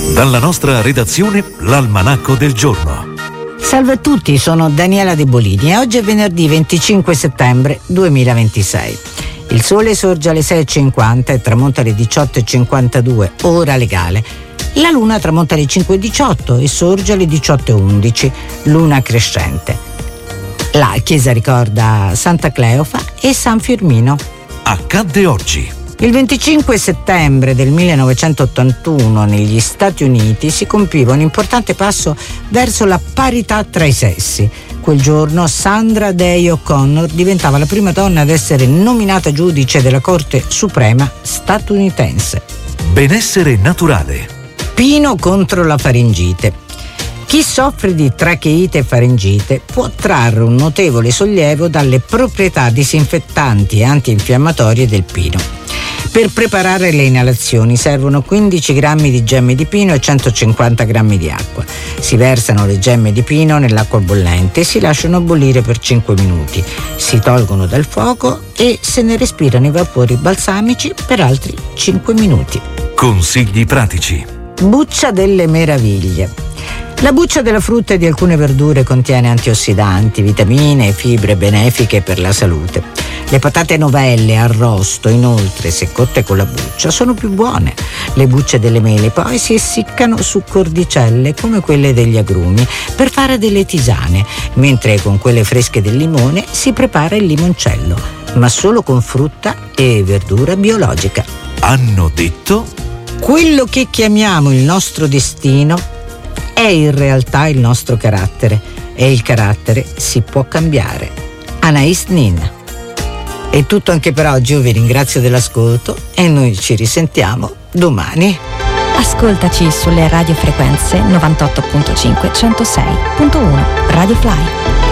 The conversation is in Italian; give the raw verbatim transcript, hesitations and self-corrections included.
Dalla nostra redazione, l'Almanacco del giorno. Salve a tutti, sono Daniela De Bolini e oggi è venerdì venticinque settembre duemilaventisei. Il sole sorge alle sei e cinquanta e tramonta alle diciotto e cinquantadue, ora legale. La luna tramonta alle cinque e diciotto e sorge alle diciotto e undici, luna crescente. La chiesa ricorda Santa Cleofa e San Firmino. Accadde oggi. Il venticinque settembre del millenovecentottantuno negli Stati Uniti si compiva un importante passo verso la parità tra i sessi. Quel giorno Sandra Day O'Connor diventava la prima donna ad essere nominata giudice della Corte Suprema statunitense. Benessere naturale. Pino contro la faringite. Chi soffre di tracheite e faringite può trarre un notevole sollievo dalle proprietà disinfettanti e antinfiammatorie del pino. Per preparare le inalazioni servono quindici grammi di gemme di pino e centocinquanta grammi di acqua. Si versano le gemme di pino nell'acqua bollente e si lasciano bollire per cinque minuti. Si tolgono dal fuoco e se ne respirano i vapori balsamici per altri cinque minuti. Consigli pratici. Buccia delle meraviglie. La buccia della frutta e di alcune verdure contiene antiossidanti, vitamine e fibre benefiche per la salute. Le patate novelle arrosto, inoltre, se cotte con la buccia, sono più buone. Le bucce delle mele poi si essiccano su cordicelle come quelle degli agrumi per fare delle tisane, mentre con quelle fresche del limone si prepara il limoncello, ma solo con frutta e verdura biologica. Hanno detto? Quello che chiamiamo il nostro destino è in realtà il nostro carattere e il carattere si può cambiare. Anais Nin. È tutto anche per oggi, io vi ringrazio dell'ascolto e noi ci risentiamo domani. Ascoltaci sulle radiofrequenze novantotto virgola cinque, centosei virgola uno Radio Fly.